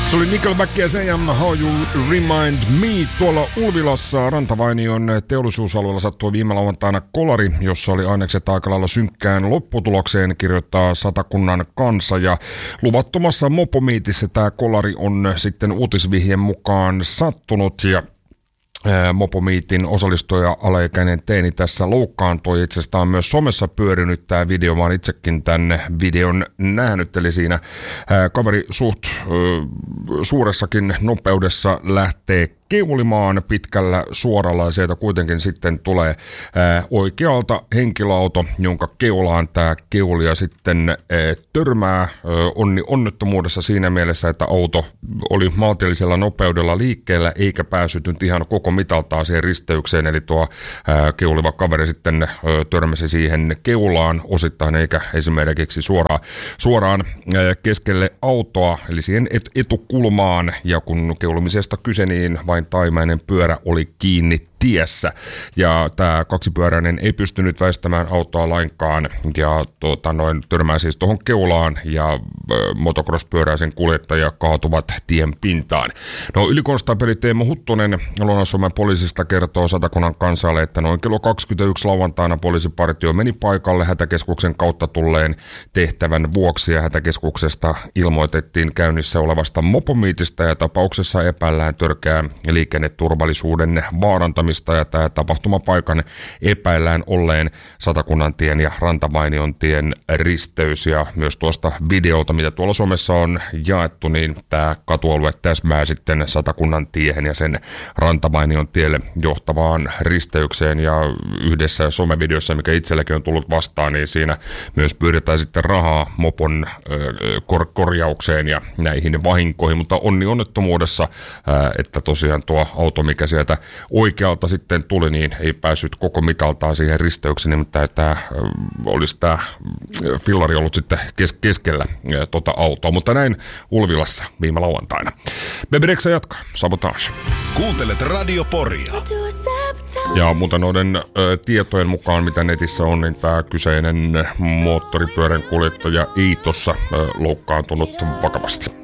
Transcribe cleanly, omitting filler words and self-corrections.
Se oli Nickelback ja Sam, How You Remind Me. Tuolla Ulvilassa Rantavainion teollisuusalueella sattui viime lauantaina kolari, jossa oli ainekset aika lailla synkkään lopputulokseen, kirjoittaa Satakunnan Kansa. Ja luvattomassa mopomiitissä tämä kolari on sitten uutisvihjen mukaan sattunut ja mopomiitin osallistuja alaikäinen teini tässä loukkaantui. Itse asiassa on myös somessa pyörinyt tämä video, mä oon itsekin tämän videon nähnyt, eli siinä kaveri suht suuressakin nopeudessa lähtee keulimaan pitkällä suoralla ja sieltä kuitenkin sitten tulee oikealta henkilöauto, jonka keulaan tämä keulija sitten törmää onnettomuudessa siinä mielessä, että auto oli maltillisella nopeudella liikkeellä eikä päässyt nyt ihan koko mitaltaan siihen risteykseen, eli tuo keuliva kaveri sitten törmäsi siihen keulaan osittain eikä esimerkiksi suoraan keskelle autoa, eli siihen etukulmaan, ja kun keulimisesta kyse, niin vain taimainen pyörä oli kiinni tiessä, ja tämä kaksipyöräinen ei pystynyt väistämään autoa lainkaan, ja törmää siis tuohon keulaan, ja motocross-pyöräisen kuljettaja kaatuvat tien pintaan. No, ylikonstaapeli Teemu Huttunen Lounais-Suomen poliisista kertoo Satakunnan Kansalle, että noin kello 21 lauantaina poliisipartio meni paikalle hätäkeskuksen kautta tulleen tehtävän vuoksi, ja hätäkeskuksesta ilmoitettiin käynnissä olevasta mopomiitistä, ja tapauksessa epäillään törkeää liikenneturvallisuuden vaarantamista, ja tämä tapahtumapaikan epäillään olleen Satakunnantien ja Rantavainion tien risteys, ja myös tuosta videolta, mitä tuolla somessa on jaettu, niin tämä katualue täsmää sitten Satakunnan tiehen ja sen Rantavainion tielle johtavaan risteykseen, ja yhdessä somevideossa, mikä itselläkin on tullut vastaan, niin siinä myös pyydetään sitten rahaa mopon korjaukseen ja näihin vahinkoihin, mutta onnettomuudessa, että tosiaan tuo auto, mikä sieltä oikealta sitten tuli, niin ei päässyt koko mitaltaan siihen risteykseen, nimittäin tämä olisi tämä fillari ollut sitten keskellä autoa, mutta näin Ulvilassa viime lauantaina. Baby Rexha jatkaa, Sabotage. Kuuntelet Radio Poria. Ja muuten noiden tietojen mukaan, mitä netissä on, niin tämä kyseinen moottoripyörän kuljettaja ei tossa loukkaantunut vakavasti.